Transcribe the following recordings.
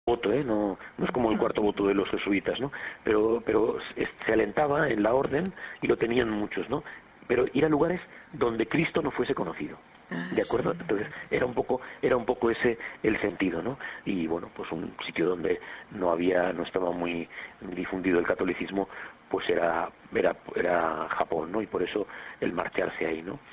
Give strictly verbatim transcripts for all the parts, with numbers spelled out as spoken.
voto, ¿eh? no, no es como el cuarto voto de los jesuitas, ¿no? Pero, pero se alentaba en la orden y lo tenían muchos, ¿no? Pero ir a lugares donde Cristo no fuese conocido. Ah, ¿De acuerdo? sí. Entonces era un poco era un poco ese el sentido, ¿no? Y bueno, pues un sitio donde no había no estaba muy difundido el catolicismo, pues era era era Japón, ¿no? Y por eso el marcharse ahí, ¿no?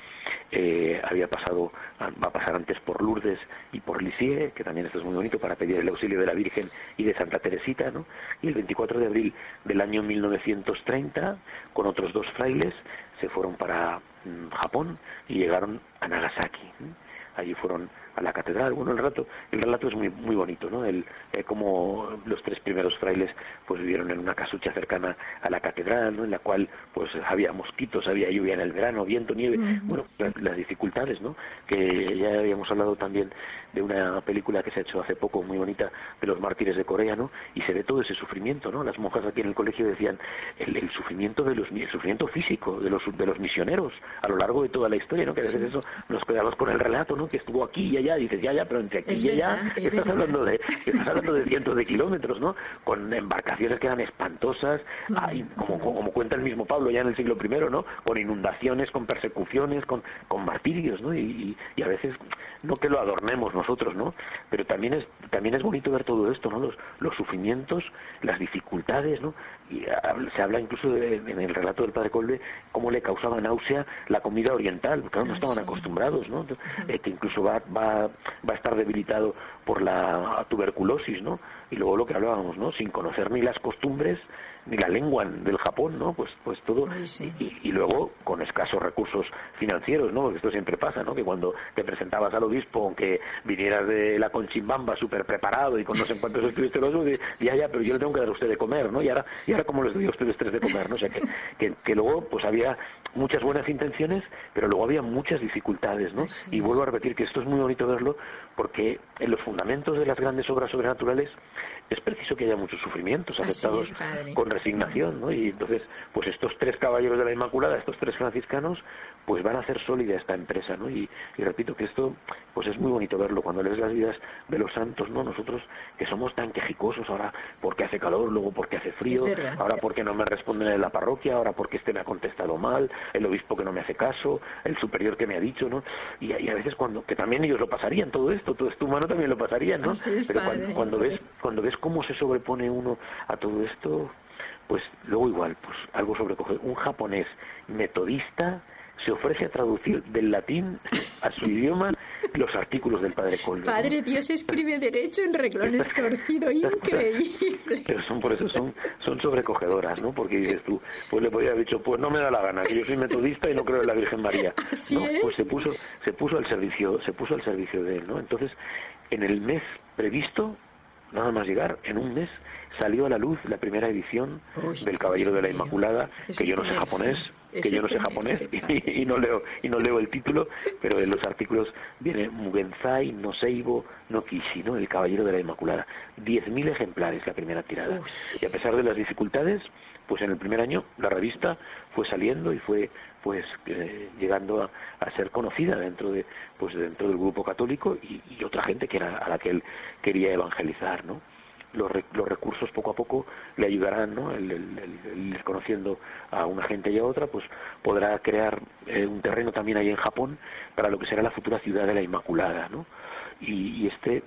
Eh, había pasado, va a pasar antes por Lourdes y por Lisieux, que también esto es muy bonito, para pedir el auxilio de la Virgen y de Santa Teresita, ¿no? Y el veinticuatro de abril del año mil novecientos treinta, con otros dos frailes, se fueron para mmm, Japón y llegaron a Nagasaki, ¿eh? Allí fueron a la catedral. Bueno, el relato, el relato es muy muy bonito, ¿no? El, eh, como los tres primeros frailes pues vivieron en una casucha cercana a la catedral, ¿no? En la cual pues había mosquitos, había lluvia en el verano, viento, nieve, uh-huh. Bueno, las, las dificultades, ¿no? Que ya habíamos hablado también de una película que se ha hecho hace poco muy bonita de los mártires de Corea, ¿no? Y se ve todo ese sufrimiento, ¿no? Las monjas aquí en el colegio decían el, el sufrimiento de los el sufrimiento físico de los de los misioneros a lo largo de toda la historia, ¿no? Que a veces sí. Eso nos quedamos con el relato, ¿no? Que estuvo aquí y allá, y dices ya ya, pero entre aquí es y allá verdad, estás verdad. hablando de estás hablando de cientos de kilómetros, ¿no? Con embarcaciones que eran espantosas, mm. ay, como, como como cuenta el mismo Pablo ya en el siglo primero, ¿no? Con inundaciones, con persecuciones, con con martirios, ¿no? Y, y, y a veces no que lo adornemos nosotros, ¿no? Pero también es también es bonito ver todo esto, ¿no? Los los sufrimientos, las dificultades, ¿no? Y se habla incluso de, en el relato del padre Kolbe cómo le causaba náusea la comida oriental, porque no estaban acostumbrados, ¿no? Eh, que incluso va va va a estar debilitado por la tuberculosis, ¿no? Y luego lo que hablábamos, ¿no? Sin conocer ni las costumbres ni la lengua del Japón, ¿no? Pues pues todo. Ay, sí. y, y luego con escasos recursos financieros, ¿no? Porque esto siempre pasa, ¿no? Que cuando te presentabas al obispo, aunque vinieras de la Conchimbamba súper preparado y con no sé cuántos estudios teológicos, ya, ya, pero yo le tengo que dar a usted de comer, ¿no? Y ahora, y ahora ¿cómo les doy a ustedes tres de comer, ¿no? O sea, que, que, que luego pues había muchas buenas intenciones, pero luego había muchas dificultades, ¿no? Así y vuelvo a repetir que esto es muy bonito verlo, porque en los fundamentos de las grandes obras sobrenaturales es preciso que haya muchos sufrimientos aceptados es, con resignación, ¿no? Y entonces, pues estos tres caballeros de la Inmaculada, estos tres franciscanos, pues van a hacer sólida esta empresa, ¿no? Y, y repito que esto, pues es muy bonito verlo cuando lees las vidas de los santos, ¿no? Nosotros que somos tan quejicosos, ahora porque hace calor, luego porque hace frío, ahora porque no me responden en la parroquia, ahora porque este me ha contestado mal, el obispo que no me hace caso, el superior que me ha dicho, ¿no? Y, y a veces cuando, que también ellos lo pasarían todo esto, todo esto humano también lo pasarían, ¿no? Es, Pero cuando, cuando ves, cuando ves cómo se sobrepone uno a todo esto, pues luego igual, pues algo sobrecoge. Un japonés metodista se ofrece a traducir del latín a su idioma los artículos del padre Kolbe. Padre, ¿no? Dios escribe derecho en reglones torcido, increíble. Pero son por eso son son sobrecogedoras, ¿no? Porque dices tú, pues le podría haber dicho, pues no me da la gana, que yo soy metodista y no creo en la Virgen María. Así ¿no? es. Pues se puso se puso al servicio, se puso al servicio de él, ¿no? Entonces, en el mes previsto, nada más llegar, en un mes salió a la luz la primera edición Uy, del Caballero de la Inmaculada, que yo no sé japonés, que yo no sé japonés y, y no leo y no leo el título, pero en los artículos viene Mugenzai no Seibo no Kishi, ¿no? El Caballero de la Inmaculada. diez mil ejemplares la primera tirada. Uy. Y a pesar de las dificultades, pues en el primer año la revista fue saliendo y fue pues eh, llegando a, a ser conocida dentro de pues dentro del grupo católico y, y otra gente que era a la que él quería evangelizar, ¿no? Los, los recursos poco a poco le ayudarán, ¿no? El, el, el, el ir conociendo a una gente y a otra, pues podrá crear eh, un terreno también ahí en Japón para lo que será la futura ciudad de la Inmaculada, ¿no? Y, y este,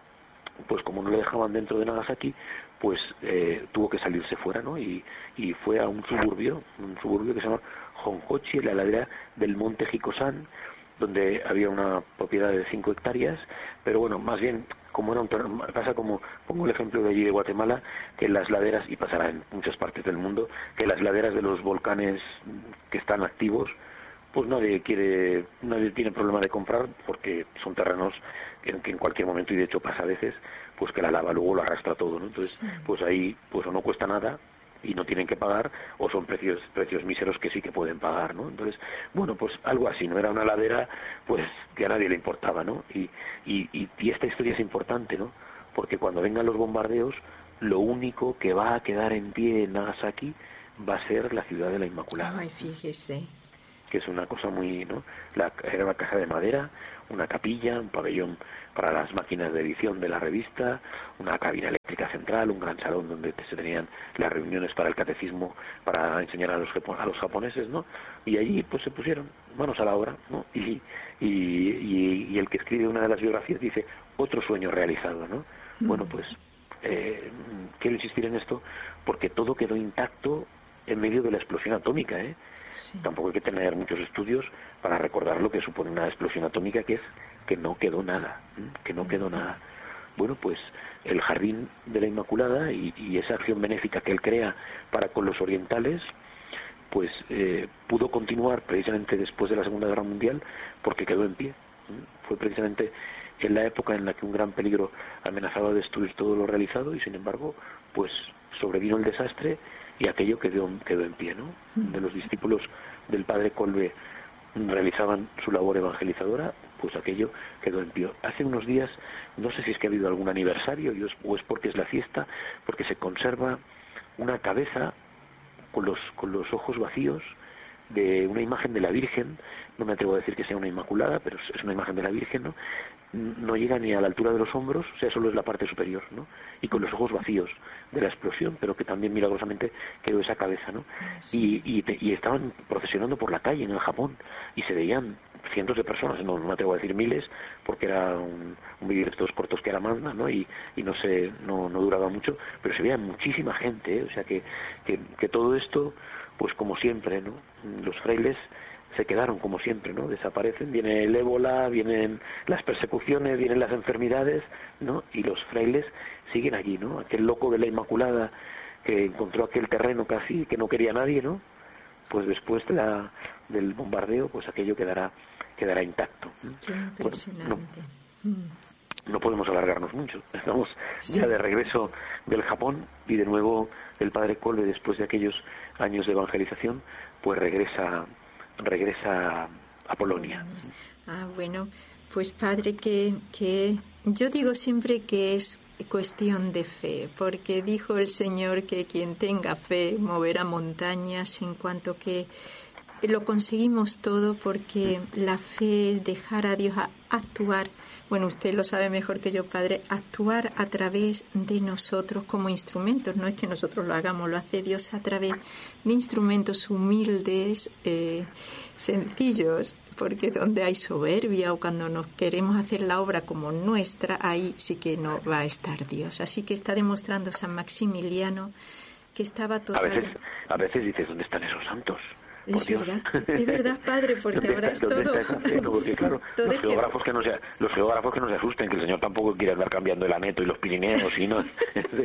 pues como no le dejaban dentro de Nagasaki, pues eh, tuvo que salirse fuera, ¿no? Y, y fue a un suburbio, un suburbio que se llama Honkochi, en la ladera del monte Hikosan, donde había una propiedad de cinco hectáreas, pero bueno, más bien como era un terreno, pasa como, pongo el ejemplo de allí de Guatemala, que las laderas, y pasará en muchas partes del mundo, que las laderas de los volcanes que están activos, pues nadie quiere, nadie tiene problema de comprar, porque son terrenos en que en cualquier momento, y de hecho pasa a veces, pues que la lava luego lo arrastra todo, ¿no? Entonces, pues ahí, pues o no cuesta nada, y no tienen que pagar, o son precios precios míseros que sí que pueden pagar, ¿no? Entonces, bueno, pues algo así, no era una ladera pues que a nadie le importaba, ¿no? Y, y, y, y esta historia es importante, ¿no? Porque cuando vengan los bombardeos, lo único que va a quedar en pie en Nagasaki va a ser la ciudad de la Inmaculada. Ay, fíjese. que es una cosa muy, ¿no? La, era una casa de madera, una capilla, un pabellón para las máquinas de edición de la revista, una cabina eléctrica central, un gran salón donde se tenían las reuniones para el catecismo, para enseñar a los a los japoneses, ¿no? Y allí pues se pusieron manos a la obra, ¿no? Y, y, y, y el que escribe una de las biografías dice, otro sueño realizado, ¿no? Mm. Bueno, pues eh, quiero insistir en esto porque todo quedó intacto en medio de la explosión atómica, ¿eh? Sí. Tampoco hay que tener muchos estudios para recordar lo que supone una explosión atómica, que es que no quedó nada, ¿eh? que no quedó nada. Bueno, pues el Jardín de la Inmaculada y, y esa acción benéfica que él crea para con los orientales, pues eh, pudo continuar precisamente después de la Segunda Guerra Mundial porque quedó en pie. ¿eh? Fue precisamente en la época en la que un gran peligro amenazaba destruir todo lo realizado y sin embargo, pues sobrevino el desastre y aquello quedó, quedó en pie, ¿no? De los discípulos del padre Kolbe realizaban su labor evangelizadora, pues aquello quedó en pie. Hace unos días, no sé si es que ha habido algún aniversario o es porque es la fiesta, porque se conserva una cabeza con los, con los ojos vacíos de una imagen de la Virgen, no me atrevo a decir que sea una Inmaculada, pero es una imagen de la Virgen, ¿no? No llega ni a la altura de los hombros, o sea, solo es la parte superior, ¿no? Y con los ojos vacíos de la explosión, pero que también milagrosamente quedó esa cabeza, ¿no? Sí. Y, y, y estaban procesionando por la calle en el Japón y se veían cientos de personas, no, no me atrevo a decir miles, porque era un, un vídeo de estos cortos que era manda, ¿no? Y, y no sé, no, no duraba mucho, pero se veía muchísima gente, ¿eh? O sea, que, que, que todo esto, pues como siempre, ¿no? Los frailes se quedaron como siempre, ¿no? Desaparecen, viene el ébola, vienen las persecuciones, vienen las enfermedades, ¿no? Y los frailes siguen allí, ¿no? Aquel loco de la Inmaculada que encontró aquel terreno casi que no quería nadie, ¿no? Pues después de la, del bombardeo, pues aquello quedará quedará intacto. Qué impresionante. Bueno, no, no podemos alargarnos mucho. Estamos sí. ya de regreso del Japón y de nuevo el padre Kolbe, después de aquellos años de evangelización, pues regresa regresa a Polonia. Ah, bueno, pues padre, que, que yo digo siempre que es cuestión de fe, porque dijo el Señor que quien tenga fe moverá montañas, en cuanto que lo conseguimos todo porque la fe es dejar a Dios a actuar. Bueno, usted lo sabe mejor que yo, padre, actuar a través de nosotros como instrumentos. No es que nosotros lo hagamos, lo hace Dios a través de instrumentos humildes, eh, sencillos, porque donde hay soberbia o cuando nos queremos hacer la obra como nuestra, ahí sí que no va a estar Dios. Así que está demostrando San Maximiliano que estaba total... A veces, a veces dices, ¿dónde están esos santos? Es verdad, es verdad, padre, porque ahora es todo. No, porque claro, todo los geógrafos que... que no se, los geógrafos que no se asusten, que el Señor tampoco quiere andar cambiando el Aneto y los Pirineos, y no, es,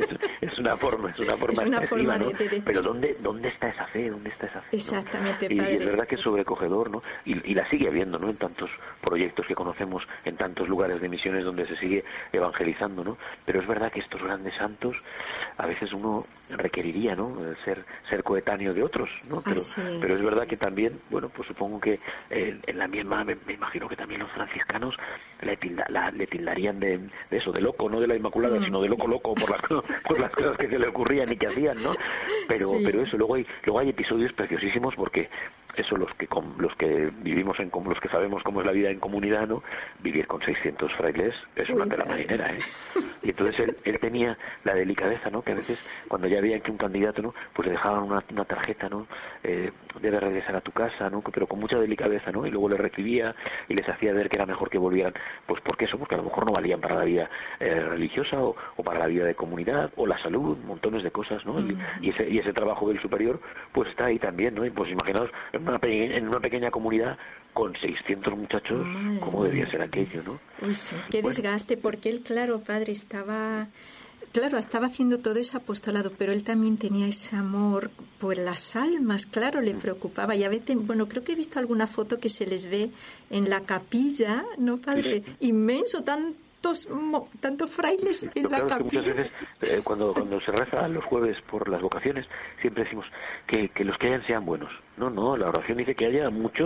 es una forma, es una forma, es una forma ¿no? de, de decir. Pero dónde, dónde está esa fe, dónde está esa fe, ¿no? Exactamente, y, padre. y es verdad que es sobrecogedor, ¿no? Y, y la sigue habiendo, ¿no? En tantos proyectos que conocemos, en tantos lugares de misiones donde se sigue evangelizando, ¿no? Pero es verdad que estos grandes santos, a veces uno requeriría, ¿no? Ser ser coetáneo de otros, ¿no? Pero, es. pero es verdad que también, bueno, pues supongo que eh, en la misma, me, me imagino que también los franciscanos le, tilda, la, le tildarían de, de eso, de loco, no de la Inmaculada, mm. sino de loco loco por las, por las cosas que se le ocurrían y que hacían, ¿no? Pero sí. pero eso, luego hay luego hay episodios preciosísimos porque eso los que con, los que vivimos en los que sabemos cómo es la vida en comunidad, ¿no? Vivir con seiscientos frailes es una tela marinera, ¿eh? Y entonces él, él tenía la delicadeza, ¿no? Que a veces cuando ya veían que un candidato, ¿no? Pues le dejaban una, una tarjeta, ¿no? Eh, debe regresar a tu casa, ¿no? Pero con mucha delicadeza, ¿no? Y luego le recibía y les hacía ver que era mejor que volvieran. Pues ¿por qué eso? Porque a lo mejor no valían para la vida eh, religiosa o, o para la vida de comunidad o la salud, montones de cosas, ¿no? Mm. Y, y ese y ese trabajo del superior, pues está ahí también, ¿no? Y pues imaginaos en una, pe- en una pequeña comunidad con seiscientos muchachos, Madre ¿cómo debía ser aquello, no? Uy, sí, qué bueno. desgaste, porque él, claro, padre, estaba... Claro, estaba haciendo todo ese apostolado, pero él también tenía ese amor por las almas, claro, le preocupaba. Y a veces, bueno, creo que he visto alguna foto que se les ve en la capilla, ¿no, padre? Inmenso, tantos tantos frailes en Lo la claro capilla. Es que muchas veces, eh, cuando, cuando se reza los jueves por las vocaciones, siempre decimos que, que los que hayan sean buenos. No, no, la oración dice que haya muchos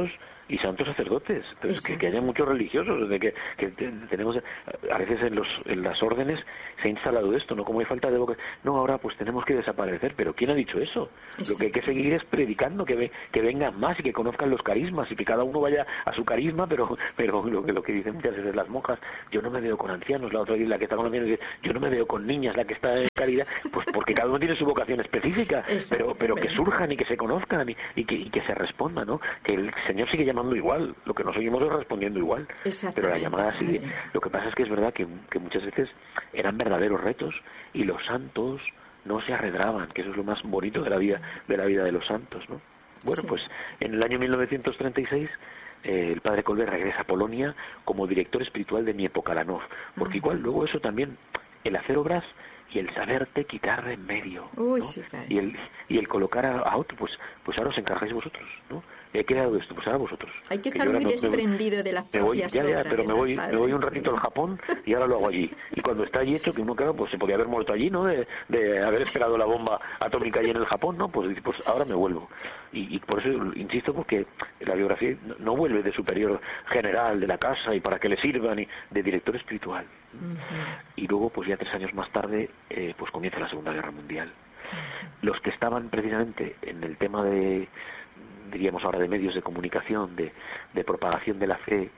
y santos sacerdotes, entonces, que, que haya muchos religiosos, de que, que tenemos a veces en los en las órdenes se ha instalado esto, no como hay falta de boca, no, ahora pues tenemos que desaparecer, pero ¿quién ha dicho eso? Exacto. Lo que hay que seguir es predicando, que ve, que vengan más y que conozcan los carismas y que cada uno vaya a su carisma, pero pero lo que lo que dicen muchas veces las monjas, yo no me veo con ancianos, la otra la que está con ancianos dice, yo no me veo con niñas, la que está en caridad, pues porque cada uno tiene su vocación específica, pero pero que surjan y que se conozcan y, y que y que se respondan, ¿no? Que el Señor sigue llamando igual, lo que nos seguimos es respondiendo igual, pero la llamada sigue. Lo que pasa es que es verdad que, que muchas veces eran verdaderos retos y los santos no se arredraban, que eso es lo más bonito de la vida de la vida de los santos, ¿no? Bueno, sí. Pues en el año mil novecientos treinta y seis eh, el padre Colbert regresa a Polonia como director espiritual de Niepokalanów, porque uh-huh. igual luego eso también, el hacer obras y el saberte quitar de en medio, Uy, ¿no? Sí, y el y el colocar a, a otro, pues pues ahora os encargáis vosotros, ¿no? He creado esto, pues ahora vosotros. Hay que estar muy no, desprendido me, de las me voy, propias ya, ya, obras, pero me voy, me voy un ratito al Japón y ahora lo hago allí. Y cuando está allí hecho, que uno, claro, pues se podía haber muerto allí, ¿no? De, de haber esperado la bomba atómica allí en el Japón, ¿no? Pues, pues ahora me vuelvo. Y, y por eso insisto, porque la biografía no, no vuelve de superior general de la casa y para que le sirvan, y de director espiritual. Uh-huh. Y luego, pues ya tres años más tarde, eh, pues comienza la Segunda Guerra Mundial. Uh-huh. Los que estaban precisamente en el tema de, diríamos ahora, de medios de comunicación, de, de propagación de la fe,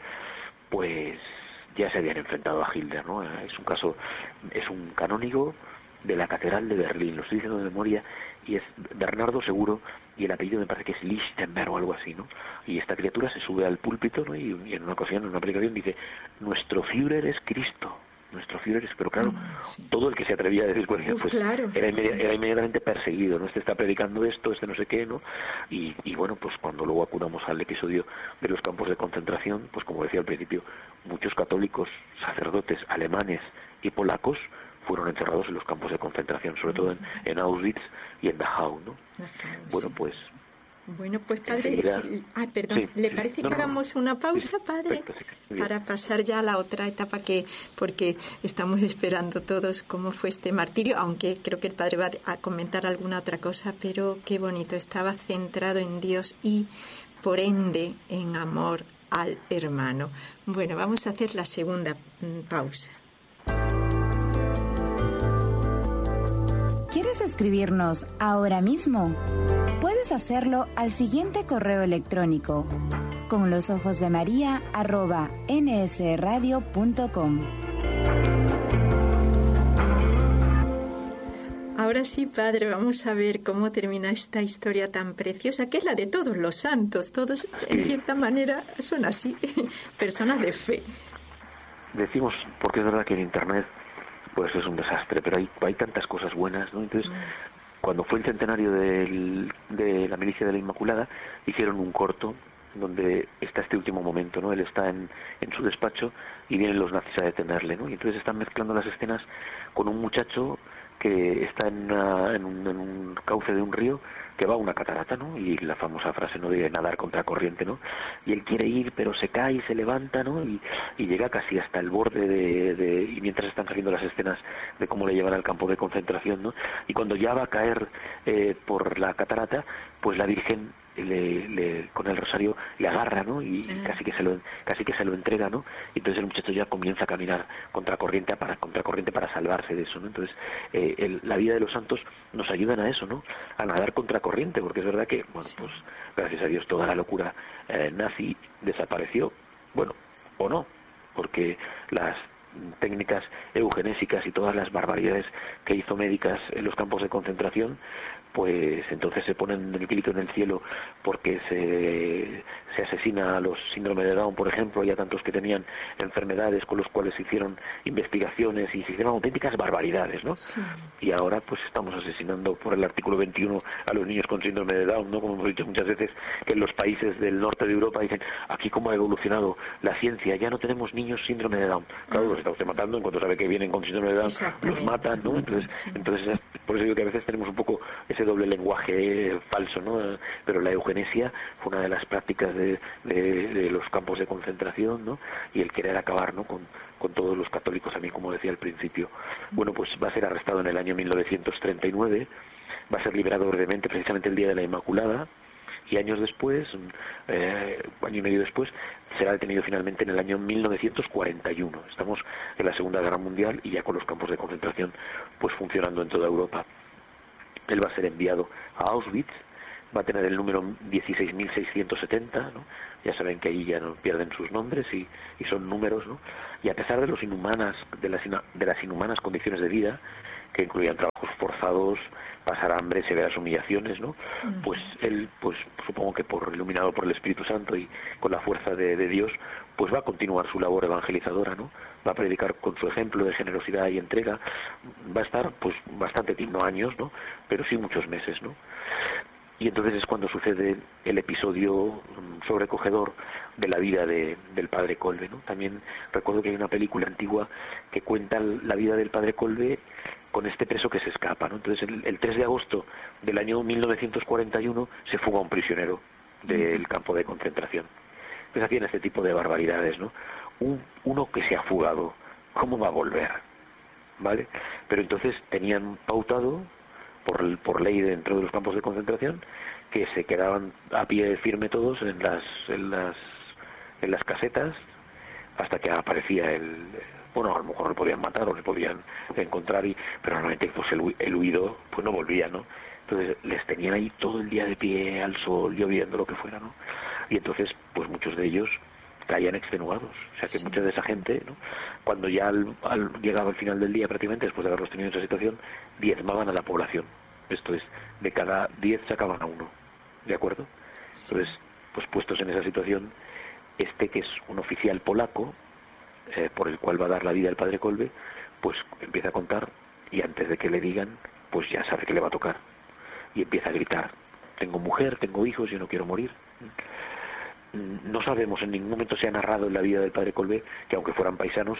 pues ya se habían enfrentado a Hitler, ¿no? Es un caso, es un canónigo de la Catedral de Berlín, lo estoy diciendo de memoria, y es Bernardo Seguro, y el apellido me parece que es Lichtenberg o algo así, ¿no? Y esta criatura se sube al púlpito, ¿no? Y, y en una ocasión, en una predicación, dice, nuestro Führer es Cristo. Nuestro Führer es, pero claro, sí. todo el que se atrevía a decir cualquier pues claro. era, inmedi- era inmediatamente perseguido, ¿no? Este está predicando esto, este no sé qué, ¿no? Y, y bueno, pues cuando luego acudamos al episodio de los campos de concentración, pues como decía al principio, muchos católicos, sacerdotes alemanes y polacos fueron encerrados en los campos de concentración, sobre todo en, en Auschwitz y en Dachau, ¿no? Ajá, bueno, sí. pues... Bueno, pues padre, sí, ah, perdón, sí, ¿le sí, parece no, que no, hagamos una pausa, padre? Perfecto, sí, para pasar ya a la otra etapa, que porque estamos esperando todos cómo fue este martirio, aunque creo que el padre va a comentar alguna otra cosa, pero qué bonito, estaba centrado en Dios y por ende en amor al hermano. Bueno, vamos a hacer la segunda mm, pausa. ¿Quieres escribirnos ahora mismo? Puedes hacerlo al siguiente correo electrónico, con los ojos de María arroba nsradio punto com. Ahora sí, padre, vamos a ver cómo termina esta historia tan preciosa, que es la de todos los santos. Todos, en cierta manera, son así, personas de fe. Decimos, porque es verdad que en Internet pues es un desastre, pero hay, hay tantas cosas buenas, ¿no? Entonces, mm. cuando fue el centenario del, de la milicia de la Inmaculada, hicieron un corto donde está este último momento, ¿no? Él está en, en su despacho y vienen los nazis a detenerle, ¿no? Y entonces están mezclando las escenas con un muchacho que está en, una, en, un, en un cauce de un río que va a una catarata, ¿no? Y la famosa frase, ¿no?, de nadar contra corriente, ¿no? Y él quiere ir, pero se cae y se levanta, ¿no? Y, y llega casi hasta el borde de, de... Y mientras están saliendo las escenas de cómo le llevan al campo de concentración, ¿no? Y cuando ya va a caer eh, por la catarata, pues la Virgen le, le, con el rosario le agarra, ¿no? Y uh-huh. casi que se lo casi que se lo entrega, ¿no? Y entonces el muchacho ya comienza a caminar contracorriente para contracorriente para salvarse de eso, ¿no? Entonces eh, el, la vida de los santos nos ayudan a eso, ¿no? A nadar contracorriente, porque es verdad que, bueno, sí. pues gracias a Dios toda la locura eh, nazi desapareció, bueno, o no, porque las técnicas eugenésicas y todas las barbaridades que hizo médicas en los campos de concentración, pues entonces se ponen el grito en el cielo porque se, se asesina a los síndrome de Down, por ejemplo, y a tantos que tenían enfermedades con los cuales se hicieron investigaciones y se hicieron auténticas barbaridades, ¿no? Sí. Y ahora pues estamos asesinando por el artículo veintiuno a los niños con síndrome de Down, ¿no? Como hemos dicho muchas veces, que en los países del norte de Europa dicen, aquí cómo ha evolucionado la ciencia, ya no tenemos niños síndrome de Down. Claro, los está usted matando, en cuanto sabe que vienen con síndrome de Down, los matan, ¿no? Entonces, sí. entonces por eso digo que a veces tenemos un poco ese doble lenguaje falso, ¿no? Pero la eugenesia fue una de las prácticas de, de, de los campos de concentración, ¿no? Y el querer acabar, ¿no?, con, con todos los católicos, a mí, como decía al principio. Bueno, pues va a ser arrestado en el año mil novecientos treinta y nueve, va a ser liberado brevemente, precisamente el día de la Inmaculada, y años después, eh, año y medio después, será detenido finalmente en el año mil novecientos cuarenta y uno. Estamos en la Segunda Guerra Mundial y ya con los campos de concentración pues funcionando en toda Europa. Él va a ser enviado a Auschwitz, va a tener el número dieciséis mil seiscientos setenta, ¿no? Ya saben que ahí ya no pierden sus nombres y, y son números, ¿no? Y a pesar de los inhumanas, de las, de las inhumanas condiciones de vida, que incluían trabajos forzados, pasar hambre, severas humillaciones, ¿no? Uh-huh. Pues él, pues supongo que por iluminado por el Espíritu Santo y con la fuerza de, de Dios, pues va a continuar su labor evangelizadora, ¿no? Va a predicar con su ejemplo de generosidad y entrega. Va a estar, pues, bastante tiempo, no años, ¿no? Pero sí muchos meses, ¿no? Y entonces es cuando sucede el episodio sobrecogedor de la vida de, del padre Kolbe, ¿no? También recuerdo que hay una película antigua que cuenta la vida del padre Kolbe con este preso que se escapa, ¿no? Entonces el, el tres de agosto del año mil novecientos cuarenta y uno se fuga un prisionero del campo de concentración. Entonces hacían este tipo de barbaridades, ¿no? Un, uno que se ha fugado, ¿cómo va a volver? ¿Vale? Pero entonces tenían pautado por, por ley dentro de los campos de concentración que se quedaban a pie firme todos en las en las en las casetas hasta que aparecía el, bueno, a lo mejor le podían matar o le podían encontrar, y pero normalmente pues el, el huido pues no volvía, ¿no? Entonces les tenían ahí todo el día de pie al sol, lloviendo, lo que fuera, ¿no? Y entonces pues muchos de ellos caían extenuados, o sea que sí. Mucha de esa gente, ¿no? Cuando ya al, al, llegaba el final del día, prácticamente después de haberlos tenido en esa situación, diezmaban a la población. Esto es, de cada diez sacaban a uno, ¿de acuerdo? Sí. Entonces, pues puestos en esa situación, este que es un oficial polaco, eh, por el cual va a dar la vida el padre Kolbe, pues empieza a contar, y antes de que le digan, pues ya sabe que le va a tocar, y empieza a gritar: tengo mujer, tengo hijos, yo no quiero morir. No sabemos, en ningún momento se ha narrado en la vida del padre Kolbe que aunque fueran paisanos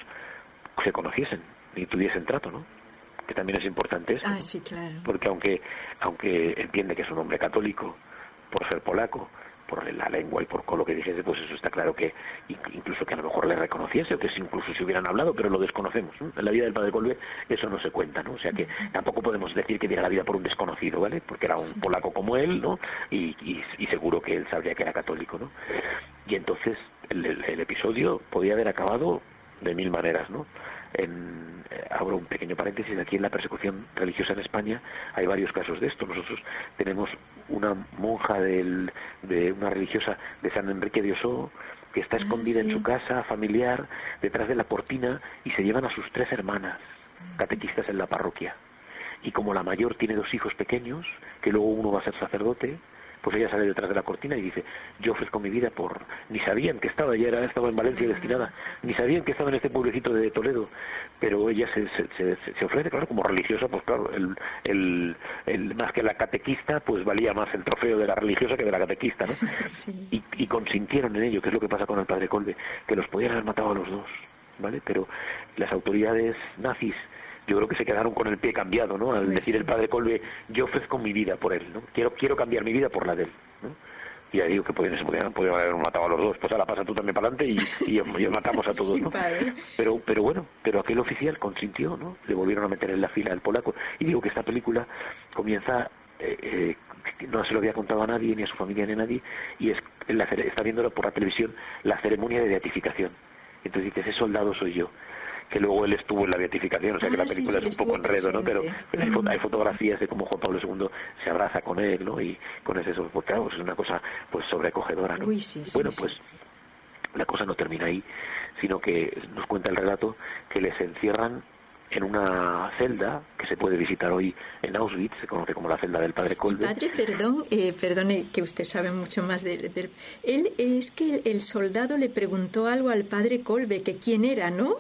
se conociesen ni tuviesen trato, ¿no? Que también es importante eso, ah, ¿no? Sí, claro. Porque aunque aunque entiende que es un hombre católico por ser polaco, por la lengua y por lo que dijese, pues eso está claro que incluso que a lo mejor le reconociese o que incluso se hubieran hablado, pero lo desconocemos, ¿no? En la vida del padre Kolbe eso no se cuenta, ¿no? O sea que tampoco podemos decir que diera la vida por un desconocido, ¿vale? Porque era un sí. polaco como él, ¿no? Y, y, y seguro que él sabría que era católico, ¿no? Y entonces el, el, el episodio podía haber acabado de mil maneras, ¿no? En, eh, abro un pequeño paréntesis, aquí en la persecución religiosa en España hay varios casos de esto. Nosotros tenemos una monja del, de una religiosa de San Enrique de Ossó que está escondida ah, sí. en su casa familiar detrás de la cortina, y se llevan a sus tres hermanas catequistas en la parroquia, y como la mayor tiene dos hijos pequeños que luego uno va a ser sacerdote, pues ella sale detrás de la cortina y dice: yo ofrezco mi vida por... Ni sabían que estaba, ya era, estaba en Valencia destinada, ni sabían que estaba en este pueblecito de Toledo, pero ella se, se, se, se ofrece, claro, como religiosa, pues claro, el, el, el, más que la catequista, pues valía más el trofeo de la religiosa que de la catequista, ¿no? Sí. Y, y consintieron en ello, que es lo que pasa con el padre Kolbe, que los podían haber matado a los dos, ¿vale? Pero las autoridades nazis, yo creo que se quedaron con el pie cambiado, ¿no? Al decir el padre Kolbe: yo ofrezco mi vida por él, ¿no? Quiero quiero cambiar mi vida por la de él, ¿no? Y ya digo que podían, se podían, podían haber matado a los dos, pues ahora pasa tú también para adelante y, y, y matamos a todos, ¿no? Sí, pero pero bueno, pero aquel oficial consintió, ¿no? Le volvieron a meter en la fila al polaco. Y digo que esta película comienza, eh, eh, no se lo había contado a nadie, ni a su familia, ni a nadie, y es la, está viendo por la televisión la ceremonia de beatificación. Entonces dice: ese soldado soy yo. Que luego él estuvo en la beatificación, o sea que ah, la película sí, sí, es un poco enredo, ¿no? Pero, pero hay, hay fotografías de cómo Juan Pablo segundo se abraza con él, ¿no? Y con ese, pues claro, es una cosa pues sobrecogedora, ¿no? Uy, sí, sí, bueno, sí. pues la cosa no termina ahí, sino que nos cuenta el relato que les encierran en una celda que se puede visitar hoy en Auschwitz, se conoce como la celda del padre Kolbe. Padre, perdón, eh, perdone que usted sabe mucho más de, de... Él, es que el, el soldado le preguntó algo al padre Kolbe, que quién era, ¿no?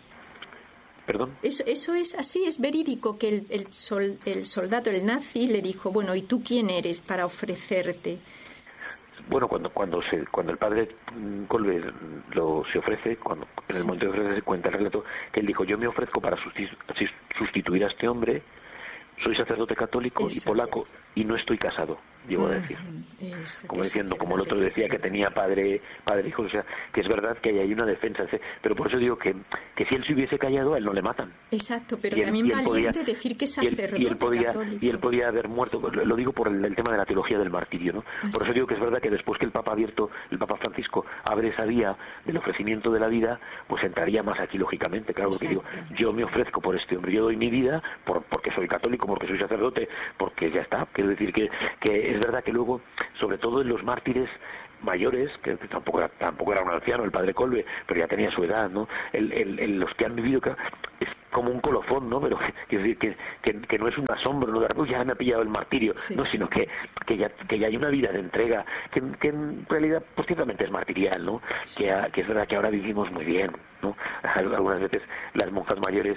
¿Perdón? Eso, eso es así, es verídico, que el, el, sol, el soldado, el nazi, le dijo: bueno, ¿y tú quién eres para ofrecerte? Bueno, cuando cuando se, cuando el padre Kolbe lo se ofrece, cuando en el sí. momento de ofrecerse, cuenta el relato que él dijo: yo me ofrezco para sustituir a este hombre, soy sacerdote católico Eso. y polaco, y no estoy casado. llegó a decir. Eso, como diciendo, como el otro decía que tenía padre, padre hijos, o sea, que es verdad que hay ahí una defensa, pero por eso digo que, que si él se hubiese callado, a él no le matan. Exacto, pero él, también valiente podía, decir que es sacerdote y él, y él podía, católico. y él podía haber muerto, lo digo por el, el tema de la teología del martirio, ¿no? Así. Por eso digo que es verdad que después que el Papa abierto, el Papa Francisco abre esa vía del ofrecimiento de la vida, pues entraría más aquí lógicamente, claro, porque digo, yo me ofrezco por este hombre, yo doy mi vida por, porque soy católico, porque soy sacerdote, porque ya está. Quiero decir que, que es verdad que luego, sobre todo en los mártires mayores, que tampoco era, tampoco era un anciano el padre Colbe, pero ya tenía su edad, ¿no? El, el, el, los que han vivido que es como un colofón, ¿no? Pero quiero decir que, que, que no es un asombro, no de uy, ya me ha pillado el martirio, sí, no, sí. sino que, que ya que ya hay una vida de entrega que, que en realidad pues ciertamente es martirial, ¿no? Sí. Que, que es verdad que ahora vivimos muy bien, ¿no? Algunas veces las monjas mayores,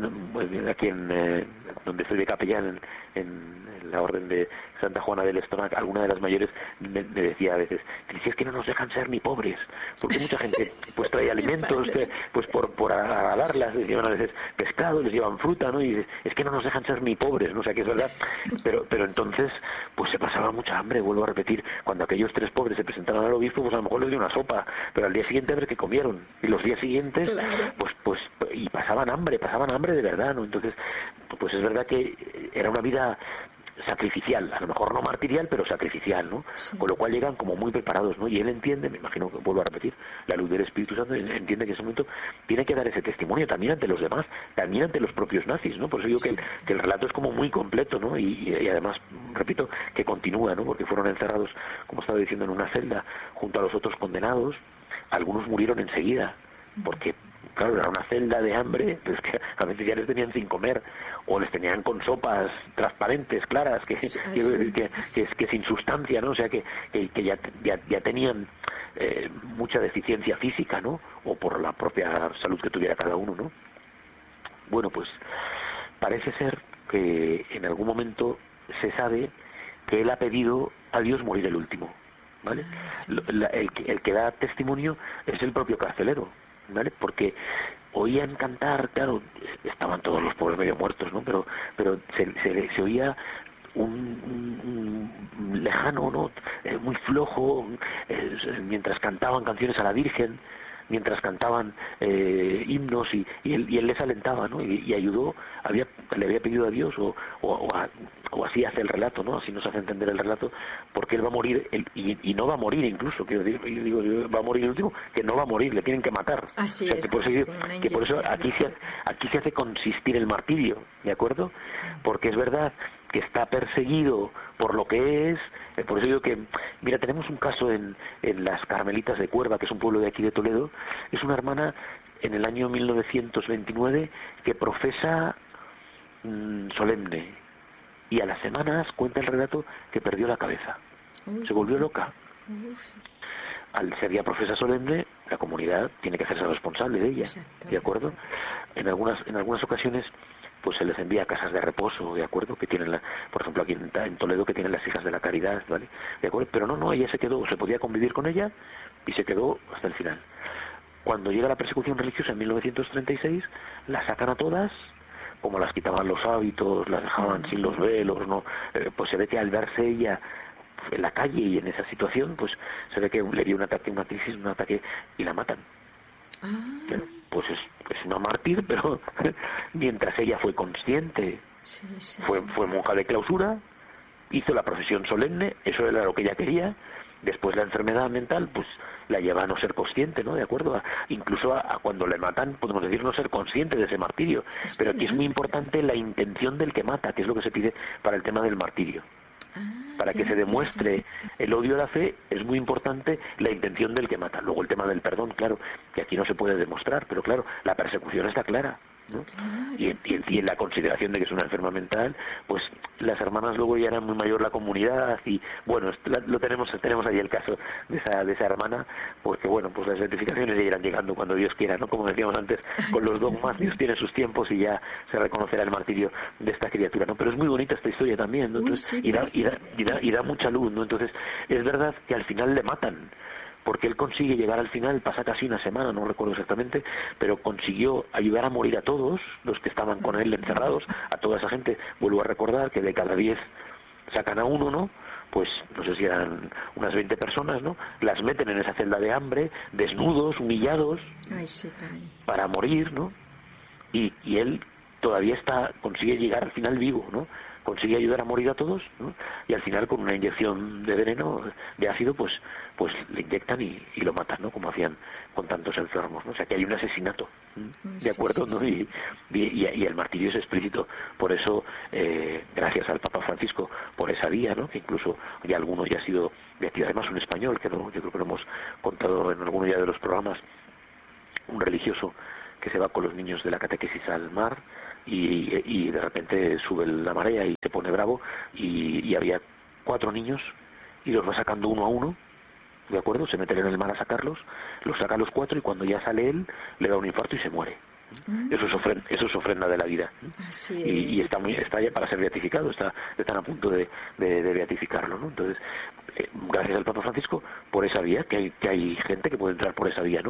aquí en eh, donde estoy de capellán en, en la orden de Santa Juana del Estomac, alguna de las mayores me, me decía a veces, si es que no nos dejan ser ni pobres, porque mucha gente pues trae alimentos que, pues por, por agradarlas, les llevan a veces pescado, les llevan fruta, ¿no? Y es que no nos dejan ser ni pobres, ¿no? O sea que es verdad, pero pero entonces pues se pasaba mucha hambre, vuelvo a repetir, cuando aquellos tres pobres se presentaron al obispo, pues a lo mejor les dio una sopa, pero al día siguiente a ver qué comieron, y los días siguientes, claro. pues pues y pasaban hambre, pasaban hambre de verdad, ¿no? Entonces, pues es verdad que era una vida sacrificial, a lo mejor no martirial, pero sacrificial, ¿no? Sí. Con lo cual llegan como muy preparados, ¿no? Y él entiende, me imagino que vuelvo a repetir, la luz del Espíritu Santo, entiende que en ese momento tiene que dar ese testimonio también ante los demás, también ante los propios nazis, ¿no? Por eso digo sí. que, el, que el relato es como muy completo, ¿no? Y, y, y además, repito, que continúa, ¿no? Porque fueron encerrados, como estaba diciendo, en una celda junto a los otros condenados, algunos murieron enseguida, porque claro, era una celda de hambre, pues que a veces ya les tenían sin comer, o les tenían con sopas transparentes, claras, que sí, quiero decir que, que, que sin sustancia, ¿no? O sea, que, que, que ya, ya, ya tenían eh, mucha deficiencia física, ¿no? O por la propia salud que tuviera cada uno, ¿no? Bueno, pues parece ser que en algún momento se sabe que él ha pedido a Dios morir el último, ¿vale? Sí. La, el, el que da testimonio es el propio carcelero, ¿vale? Porque oían cantar, claro, estaban todos los pobres medio muertos, ¿no? Pero pero se, se, se oía un, un, un lejano, ¿no? Eh, muy flojo, eh, mientras cantaban canciones a la Virgen, mientras cantaban eh, himnos y, y, él, y él les alentaba, ¿no? Y, y ayudó, había le había pedido a Dios o, o, o, a, o así hace el relato, ¿no? Así nos hace entender el relato, porque él va a morir él, y, y no va a morir incluso, quiero decir, yo digo, va a morir el último, que no va a morir, le tienen que matar. Así o sea, es. Que por eso, digo, que por eso aquí se aquí se hace consistir el martirio, ¿de acuerdo? Porque es verdad que está perseguido por lo que es. Por eso digo que, mira, tenemos un caso en, en las Carmelitas de Cuerva, que es un pueblo de aquí de Toledo. Es una hermana en el año mil novecientos veintinueve que profesa mmm, solemne, y a las semanas cuenta el relato que perdió la cabeza, se volvió loca. Al ser ya profesa solemne, la comunidad tiene que hacerse responsable de ella, ¿de acuerdo? En algunas en algunas ocasiones pues se les envía a casas de reposo, ¿de acuerdo? Que tienen, la, por ejemplo, aquí en, en Toledo, que tienen las hijas de la caridad, ¿vale? ¿De acuerdo? Pero no, no, ella se quedó, se podía convivir con ella y se quedó hasta el final. Cuando llega la persecución religiosa en mil novecientos treinta y seis, las sacan a todas, como las quitaban los hábitos, las dejaban sin los velos, ¿no? Eh, pues se ve que al verse ella en la calle y en esa situación, pues se ve que le dio un ataque, una crisis, un ataque, y la matan. Ah. Bueno, pues es, es una mártir, pero mientras ella fue consciente, sí, sí, fue, sí. fue monja de clausura, hizo la procesión solemne, eso era lo que ella quería. Después la enfermedad mental, pues la lleva a no ser consciente, ¿no? De acuerdo, a, incluso a, a cuando le matan, podemos decir no ser consciente de ese martirio. Es pero aquí es muy importante la intención del que mata, que es lo que se pide para el tema del martirio. Para que se demuestre el odio a la fe, es muy importante la intención del que mata. Luego el tema del perdón, claro, que aquí no se puede demostrar, pero claro, la persecución está clara, ¿no? Claro. Y, en, y en la consideración de que es una enferma mental, pues las hermanas luego ya eran muy mayor la comunidad y bueno, lo tenemos tenemos ahí el caso de esa de esa hermana, pues que bueno, pues las certificaciones ya irán llegando cuando Dios quiera, ¿no? Como decíamos antes, con los dogmas Dios tiene sus tiempos y ya se reconocerá el martirio de esta criatura, ¿no? Pero es muy bonita esta historia también, ¿no? Entonces, Uy, sí, y, da, y, da, y, da, y da mucha luz, ¿no? Entonces es verdad que al final le matan, porque él consigue llegar al final, pasa casi una semana, no recuerdo exactamente, pero consiguió ayudar a morir a todos los que estaban con él encerrados, a toda esa gente. Vuelvo a recordar que de cada diez sacan a uno, ¿no? pues no sé si eran unas veinte personas, ¿no? Las meten en esa celda de hambre, desnudos, humillados, Ay, sí, padre. para morir, ¿no? Y, y él todavía está, consigue llegar al final vivo, ¿no? Consigue ayudar a morir a todos, ¿no? Y al final con una inyección de veneno, de ácido, pues pues le inyectan y, y lo matan, ¿no? Como hacían con tantos enfermos, ¿no? O sea que hay un asesinato, ¿de sí, acuerdo? sí, ¿no? sí. Y, y, y el martirio es explícito. Por eso, eh, gracias al Papa Francisco, por esa vía, ¿no? Que incluso ya algunos ya ha sido beatificado, además un español, que no, yo creo que lo hemos contado en alguno ya de los programas, un religioso que se va con los niños de la catequesis al mar, y, y de repente sube la marea y se pone bravo, y, y había cuatro niños y los va sacando uno a uno, ¿de acuerdo? Se meten en el mar a sacarlos, los saca a los cuatro y cuando ya sale él le da un infarto y se muere. Mm. Eso es ofrenda, eso es ofrenda de la vida. Así es. Y, y está muy, está ya para ser beatificado, está, están a punto de, de, de beatificarlo, ¿no? Entonces, eh, gracias al Papa Francisco por esa vía, que hay, que hay gente que puede entrar por esa vía, ¿no?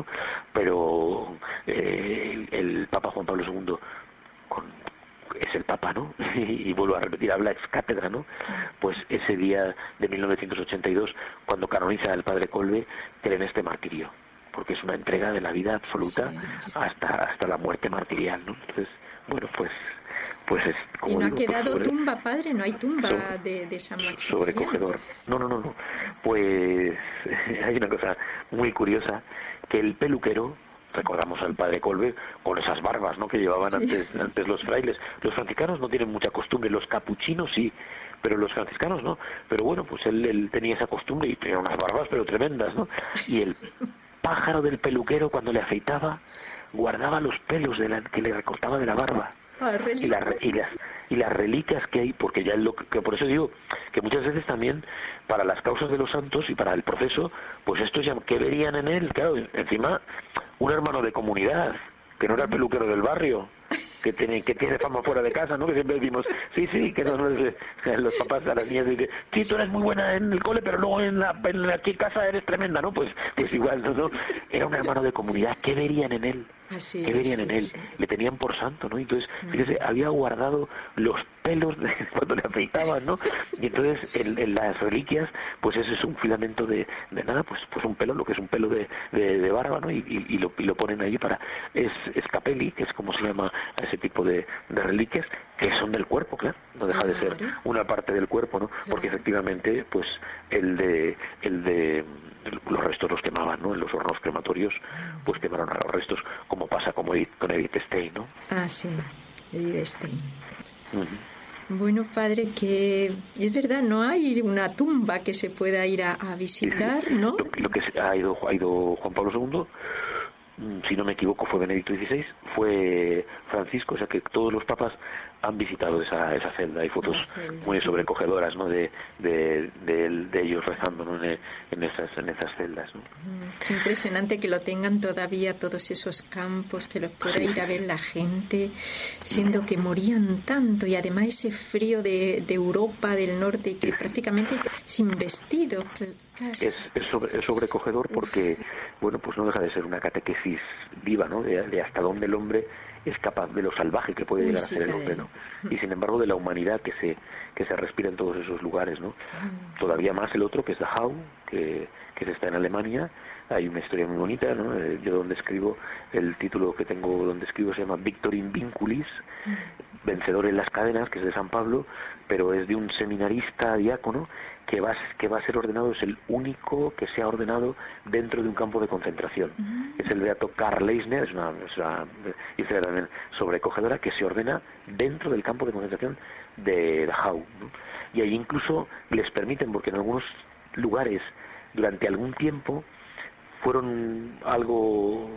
Pero eh, el, el Papa Juan Pablo segundo con, es el Papa, ¿no? Y vuelvo a repetir, habla ex cátedra, ¿no? Pues ese día de mil novecientos ochenta y dos, cuando canoniza al Padre Kolbe, cree en este martirio, porque es una entrega de la vida absoluta, sí, sí, hasta hasta la muerte martirial, ¿no? Entonces, bueno, pues pues es como y no digo, ha quedado pues sobre, tumba, padre, no hay tumba sobre, de, de San Maximiliano. Sobrecogedor. No, no, no, no. Pues hay una cosa muy curiosa, que el peluquero, recordamos al Padre Kolbe con esas barbas, ¿no?, que llevaban sí. antes antes los frailes. Los franciscanos no tienen mucha costumbre, los capuchinos sí, pero los franciscanos no. Pero bueno, pues él, él tenía esa costumbre y tenía unas barbas pero tremendas, ¿no? Y el pájaro del peluquero, cuando le afeitaba, guardaba los pelos de la, que le recortaba de la barba. Ah, y, la, y las y las reliquias que hay, porque ya lo que por eso digo que muchas veces también para las causas de los santos y para el proceso, pues estos ya que verían en él, claro, encima un hermano de comunidad, que no era el peluquero del barrio, que tiene que tiene fama fuera de casa, ¿no? Que siempre decimos, sí, sí, que no, no, los papás a las niñas dicen, sí, tú eres muy buena en el cole, pero luego en la, en la casa eres tremenda, ¿no? Pues pues igual, ¿no? ¿no? Era un hermano de comunidad, ¿qué verían en él? Así ¿Qué verían es, en él? sí. Le tenían por santo, ¿no? Entonces, fíjese, había guardado los pelos de cuando le afeitaban, ¿no? Y entonces en, en las reliquias, pues ese es un filamento de, de nada, pues pues un pelo, lo que es un pelo de, de, de barba, ¿no? Y, y, y, lo, y lo ponen allí para, es escapeli, que es como se llama ese tipo de, de reliquias, que son del cuerpo, claro, no deja de ser una parte del cuerpo, ¿no? Porque efectivamente, pues el de, el de los restos los quemaban, ¿no? En los hornos crematorios, pues quemaron a los restos, como pasa como con Edith Stein, ¿no? Ah, sí, Edith Stein. Uh-huh. Bueno, padre, que es verdad, no hay una tumba que se pueda ir a, a visitar, sí, sí. ¿no? Lo, lo que ha ido, ha ido Juan Pablo segundo, si no me equivoco fue Benedicto dieciséis, fue Francisco, o sea que todos los papas han visitado esa esa celda. Hay fotos muy sobrecogedoras, ¿no?, de de, de, de ellos rezando, ¿no?, en, en esas en esas celdas, ¿no? Qué impresionante que lo tengan todavía todos esos campos, que los pueda sí, ir a ver la gente, siendo que morían tanto, y además ese frío de, de Europa del norte, que prácticamente sin vestido. Casi. Es, es, sobre, es sobrecogedor porque, bueno, pues no deja de ser una catequesis viva, ¿no?, de, de hasta dónde el hombre es capaz, de lo salvaje que puede llegar Uy, sí, a ser el hombre, ¿no? Y sin embargo de la humanidad que se que se respira en todos esos lugares, ¿no? Mm. Todavía más el otro, que es Dachau, que, que se está en Alemania. Hay una historia muy bonita, ¿no? Yo donde escribo, el título que tengo donde escribo se llama Victor in Vinculis, mm. vencedor en las cadenas, que es de San Pablo, pero es de un seminarista diácono que va, que va a ser ordenado, es el único que se ha ordenado dentro de un campo de concentración. Uh-huh. Es el beato Karl Leisner, es una, es una historia también sobrecogedora, que se ordena dentro del campo de concentración de Dachau, ¿no? Y ahí incluso les permiten, porque en algunos lugares durante algún tiempo fueron algo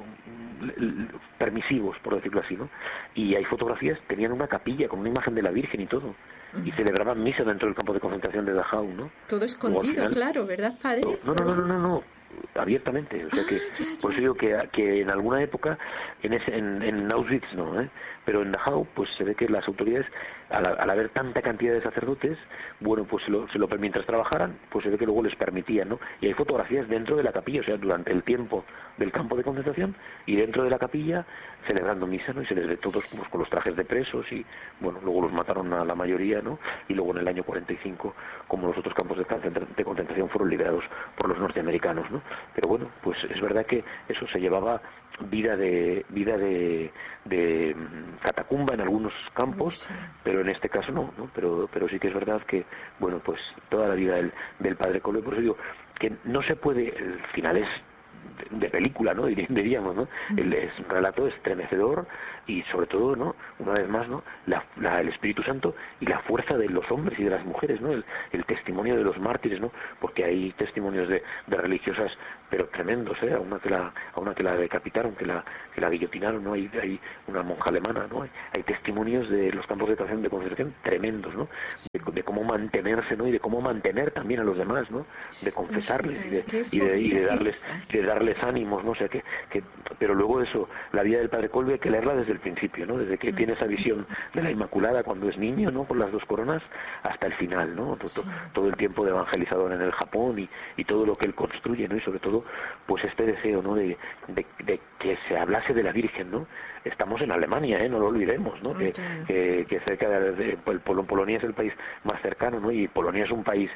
permisivos, por decirlo así, ¿no? Y hay fotografías, tenían una capilla con una imagen de la Virgen y todo. Y celebraban misa dentro del campo de concentración de Dachau, ¿no? Todo escondido, final, claro, ¿verdad, padre? No, no, no, no, no, no, abiertamente. O sea que, ah, ya, ya. Por eso digo que, que en alguna época, en, ese, en, en Auschwitz no, ¿eh? Pero en Dachau, pues se ve que las autoridades al, al haber tanta cantidad de sacerdotes, bueno, pues se lo, se lo, mientras trabajaran, pues se ve que luego les permitían, ¿no? Y hay fotografías dentro de la capilla, o sea, durante el tiempo del campo de concentración y dentro de la capilla celebrando misa, ¿no? Y se les ve todos pues, con los trajes de presos y, bueno, luego los mataron a la mayoría, ¿no? Y luego en el año cuarenta y cinco, como los otros campos de, de concentración, fueron liberados por los norteamericanos, ¿no? Pero bueno, pues es verdad que eso se llevaba vida de vida de, de catacumba en algunos campos, sí. Pero en este caso no, ¿no? Pero pero sí que es verdad que, bueno, pues toda la vida del, del padre Kolbe, por eso digo que no se puede, el final es de película, ¿no? Diríamos, ¿no? El, el relato estremecedor y sobre todo, ¿no? Una vez más, ¿no? La, la, el Espíritu Santo y la fuerza de los hombres y de las mujeres, ¿no? El, el testimonio de los mártires, ¿no? Porque hay testimonios de, de religiosas, pero tremendos, ¿eh? A una que la, a una que la decapitaron, que la, que la guillotinaron, ¿no? Hay, hay una monja alemana, ¿no? Hay, hay testimonios de los campos de de concentración tremendos, ¿no? De, de cómo mantenerse, ¿no? Y de cómo mantener también a los demás, ¿no? De confesarles y de, y de, y de darles, y de darles ánimos, ¿no? O sea que, que, pero luego eso, la vida del padre Kolbe hay que leerla desde el principio, ¿no? Desde que tiene esa visión de la Inmaculada cuando es niño, ¿no? Con las dos coronas hasta el final, ¿no? Todo, todo el tiempo de evangelizador en el Japón y, y todo lo que él construye, ¿no? Y sobre todo, pues este deseo, ¿no? De, de, de que se hablase de la Virgen, ¿no? Estamos en Alemania, ¿eh? No lo olvidemos, ¿no? Que, que, que cerca de, de, de Polonia es el país más cercano, ¿no? Y Polonia es un país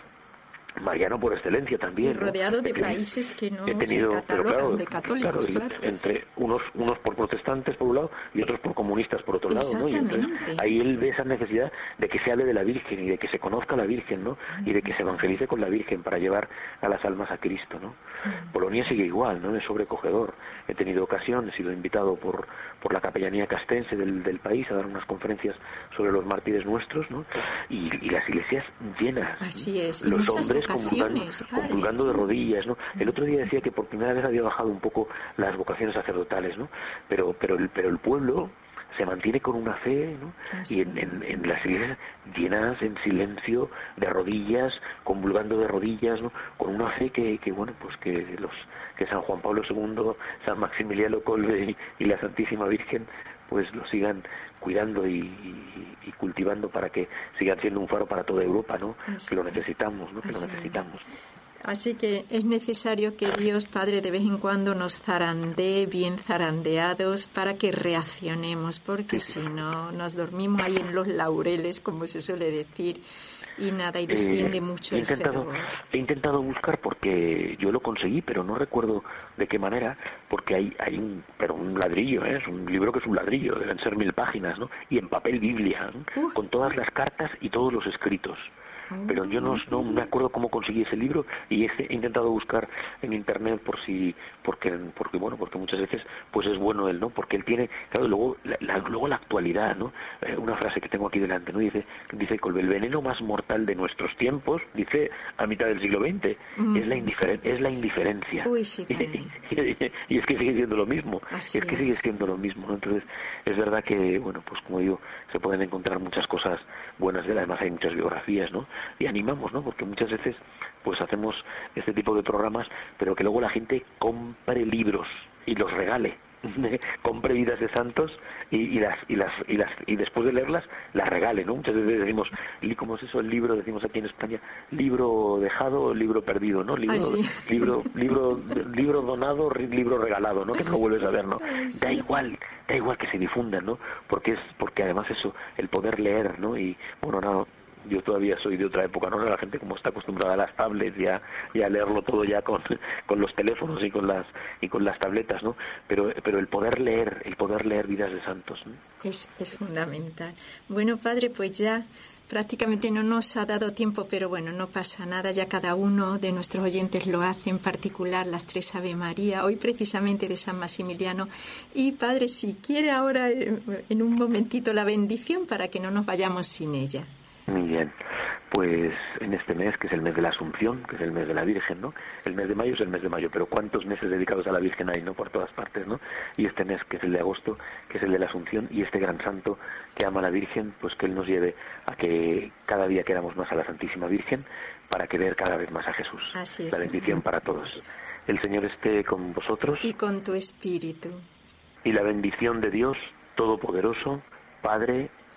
mariano por excelencia también, y rodeado ¿no? de tenido, países que no tenido, se catalogan claro, de católicos, claro, claro. Entre unos unos por protestantes por un lado y otros por comunistas por otro lado, ¿no? Y entonces ahí él ve esa necesidad de que se hable de la Virgen y de que se conozca a la Virgen, ¿no? Uh-huh. Y de que se evangelice con la Virgen para llevar a las almas a Cristo, ¿no? Uh-huh. Polonia sigue igual, ¿no? Es sobrecogedor. He tenido ocasión, he sido invitado por por la capellanía castense del, del país a dar unas conferencias sobre los mártires nuestros, ¿no? Y, y las iglesias llenas. Así es. Y los muchas hombres vocaciones, comulgando de rodillas, ¿no? El otro día decía que por primera vez había bajado un poco las vocaciones sacerdotales, ¿no? Pero pero el pero el pueblo se mantiene con una fe, ¿no? Así. Y en, en, en las iglesias llenas en silencio, de rodillas, convulgando de rodillas, ¿no? Con una fe que, que bueno, pues que los que San Juan Pablo segundo, San Maximiliano Kolbe y, y la Santísima Virgen pues lo sigan cuidando y, y, y cultivando para que sigan siendo un faro para toda Europa, ¿no? Así. Que lo necesitamos, ¿no? Que Así lo necesitamos. Es. Así que es necesario que Dios Padre de vez en cuando nos zarandee bien zarandeados para que reaccionemos, porque sí, si no nos dormimos ahí en los laureles, como se suele decir, y nada, y desciende eh, mucho el fervor. He intentado buscar porque yo lo conseguí, pero no recuerdo de qué manera, porque hay hay un pero un ladrillo, ¿eh? Es un libro que es un ladrillo, deben ser mil páginas, ¿no? Y en papel Biblia, ¿no? uh. Con todas las cartas y todos los escritos. Pero yo no, no me acuerdo cómo conseguí ese libro y este, he intentado buscar en internet por si porque porque bueno porque muchas veces pues es bueno él, ¿no? Porque él tiene, claro, luego la, la luego la actualidad, ¿no? Eh, una frase que tengo aquí delante, ¿no? Dice dice Kolbe, el veneno más mortal de nuestros tiempos, dice a mitad del siglo veinte, mm. es la indiferen es la indiferencia. Uy, sí, y, y, y es que sigue siendo lo mismo. Así es que sigue siendo lo mismo, ¿no? Entonces es verdad que bueno pues como digo se pueden encontrar muchas cosas buenas de él, además hay muchas biografías, ¿no? Y animamos, ¿no? Porque muchas veces pues hacemos este tipo de programas, pero que luego la gente compre libros y los regale. Compre vidas de santos y, y las y las y las y después de leerlas las regale, ¿no? Muchas veces decimos, ¿cómo es eso el libro? Decimos aquí en España, libro dejado, libro perdido, ¿no? Libro, sí. libro, libro, libro donado, libro regalado, ¿no? Que no lo vuelves a ver, ¿no? Da igual, da igual que se difundan, ¿no? Porque es porque además eso, el poder leer, ¿no? Y bueno, no. Yo todavía soy de otra época, ¿no? La gente como está acostumbrada a las tablets y a, y a leerlo todo ya con, con los teléfonos y con las y con las tabletas, ¿no? Pero pero el poder leer, el poder leer vidas de santos, ¿no? Es, es fundamental. Bueno, Padre, pues ya prácticamente no nos ha dado tiempo, pero bueno, no pasa nada, ya cada uno de nuestros oyentes lo hace, en particular las tres Ave María, hoy precisamente de San Maximiliano. Y Padre, si quiere ahora en un momentito la bendición para que no nos vayamos sin ella. Muy bien, pues en este mes, que es el mes de la Asunción, que es el mes de la Virgen, ¿no? El mes de mayo es el mes de mayo, pero ¿cuántos meses dedicados a la Virgen hay, no? Por todas partes, ¿no? Y este mes, que es el de agosto, que es el de la Asunción, y este gran santo que ama a la Virgen, pues que Él nos lleve a que cada día queramos más a la Santísima Virgen, para querer cada vez más a Jesús. Así es. La bendición para todos. El Señor esté con vosotros. Y con tu espíritu. Y la bendición de Dios Todopoderoso, Padre,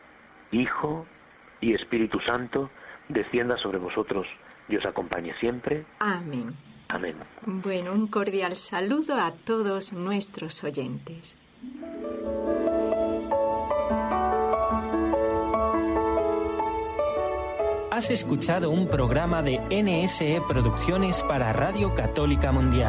Hijo y Espíritu Santo, descienda sobre vosotros y os acompañe siempre. Amén. Amén. Bueno, un cordial saludo a todos nuestros oyentes. Has escuchado un programa de N S E Producciones para Radio Católica Mundial.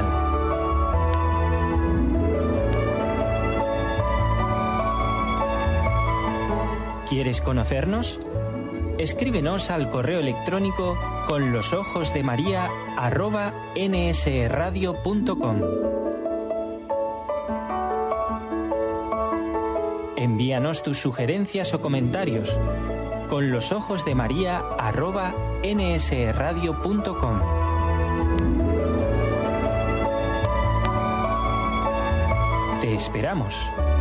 ¿Quieres conocernos? Escríbenos al correo electrónico con los ojos de María arroba nsradio punto com. Envíanos tus sugerencias o comentarios con los ojos de María arroba nsradio punto com. Te esperamos.